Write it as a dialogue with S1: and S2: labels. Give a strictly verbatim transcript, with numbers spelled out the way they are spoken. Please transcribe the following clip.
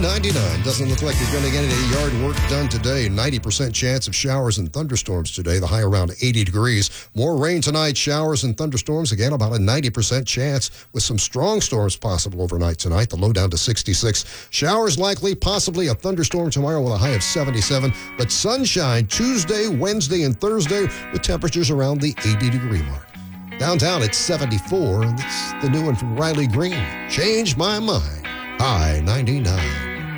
S1: ninety-nine. Doesn't look like you're going to get any yard work done today. ninety percent chance of showers and thunderstorms today. The high around eighty degrees. More rain tonight. Showers and thunderstorms. Again, about a ninety percent chance with some strong storms possible overnight tonight. The low down to sixty-six. Showers likely, possibly a thunderstorm tomorrow with a high of seventy-seven. But sunshine Tuesday, Wednesday, and Thursday with temperatures around the eighty degree mark. Downtown it's seventy-four. And it's the new one from Riley Green. Change my mind. High ninety-nine.